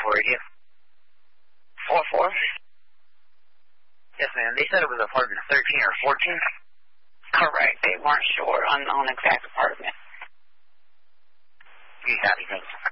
for you? 44? Yes, ma'am. They said it was apartment 13 or 14? Correct. They weren't sure on exact apartment. You got it. Thanks.